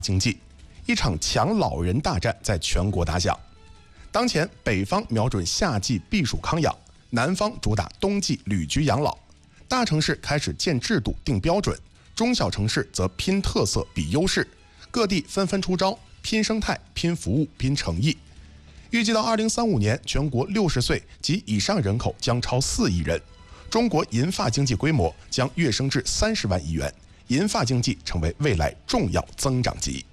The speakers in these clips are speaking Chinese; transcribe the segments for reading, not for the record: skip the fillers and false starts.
经济，一场抢老人大战在全国打响。当前，北方瞄准夏季避暑康养，南方主打冬季旅居养老。大城市开始建制度定标准，中小城市则拼特色比优势，各地纷纷出招，拼生态、拼服务、拼诚意。预计到2035年，全国60岁及以上人口将超4亿人，中国银发经济规模将跃升至30万亿元，银发经济成为未来重要增长极。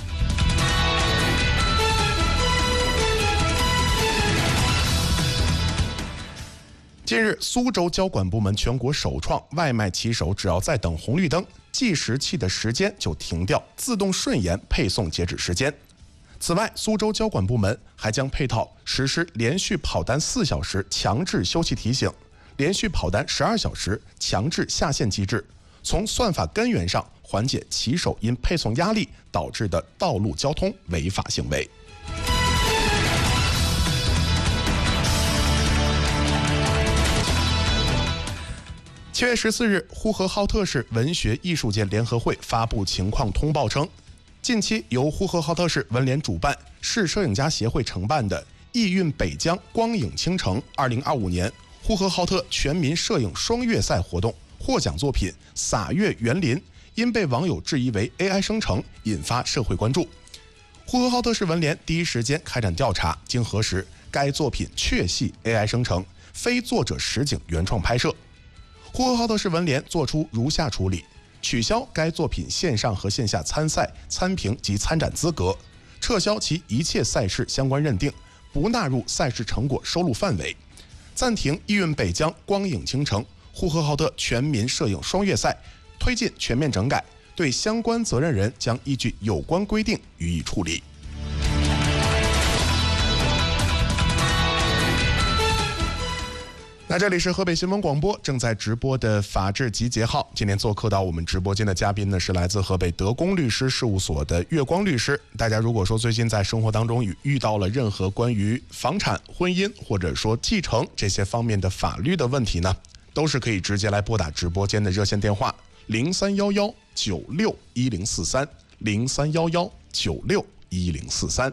近日，苏州交管部门全国首创外卖骑手只要在等红绿灯，计时器的时间就停掉，自动顺延配送截止时间。此外，苏州交管部门还将配套实施连续跑单4小时强制休息提醒，连续跑单12小时强制下线机制，从算法根源上缓解骑手因配送压力导致的道路交通违法行为。7月14日，呼和浩特市文学艺术界联合会发布情况通报称，近期由呼和浩特市文联主办、市摄影家协会承办的艺韵北疆光影倾城2025年呼和浩特全民摄影双月赛活动获奖作品《洒月园林》因被网友质疑为 AI 生成，引发社会关注。呼和浩特市文联第一时间开展调查，经核实，该作品确系 AI 生成，非作者实景原创拍摄。呼和浩特市文联作出如下处理：取消该作品线上和线下参赛、参评及参展资格，撤销其一切赛事相关认定，不纳入赛事成果收录范围，暂停艺韵北疆光影倾城呼和浩特全民摄影双月赛，推进全面整改，对相关责任人将依据有关规定予以处理。那这里是河北新闻广播正在直播的法治集结号，今天做客到我们直播间的嘉宾呢是来自河北德公律师事务所的月光律师。大家如果说最近在生活当中遇到了任何关于房产、婚姻或者说继承这些方面的法律的问题呢，都是可以直接来拨打直播间的热线电话03119610430311961043。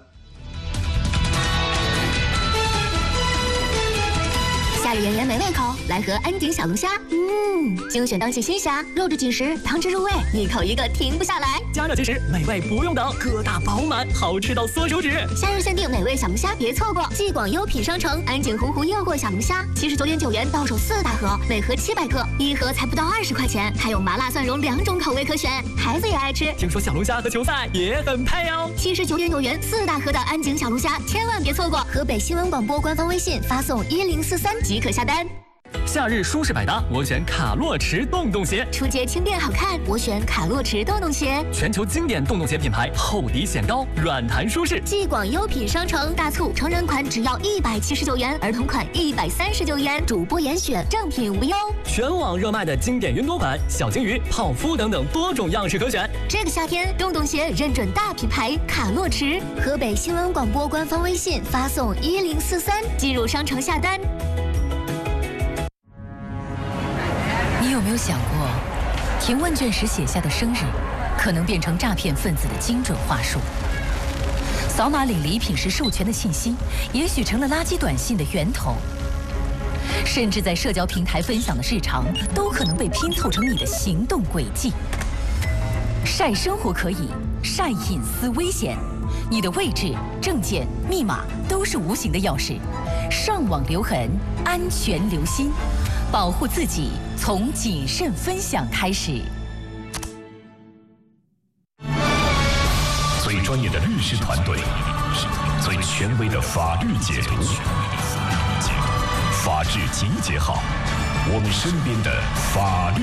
夏日炎炎美味口，来盒安井小龙虾。精选当季新虾，肉质紧实，汤汁入味，一口一个停不下来。 加热即食，美味不用等，个大饱满，好吃到缩手指。 夏日限定美味小龙虾，别错过！继广优品商城安井洪湖诱惑小龙虾，79.9元到手4大盒，每盒700克，一盒才不到20块钱，还有麻辣蒜蓉2种口味可选，孩子也爱吃。 听说小龙虾和球赛也很配哦。 79.9元4大盒的安井小龙虾，千万别错过！河北新闻广播官方微信发送1043即可下单。 夏日舒适百搭，我选卡洛驰洞洞鞋。 出街轻便好看，我选卡洛驰洞洞鞋。 全球经典洞洞鞋品牌，厚底显高，软弹舒适。 继广优品商城大促，成人款只要179元，儿童款139元，主播严选，正品无忧。 全网热卖的经典云朵款、小金鱼、泡芙等等多种样式可选。 这个夏天，洞洞鞋认准大品牌卡洛驰。河北新闻广播官方微信发送1043进入商城下单。 你有没有想过，填问卷时写下的生日，可能变成诈骗分子的精准话术？扫码领礼品时授权的信息，也许成了垃圾短信的源头。甚至在社交平台分享的日常，都可能被拼凑成你的行动轨迹。晒生活可以，晒隐私危险。你的位置、证件、密码都是无形的钥匙。上网留痕，安全留心。保护自己，从谨慎分享开始。 最专业的律师团队，最权威的法律解读，法治集结号，我们身边的法律。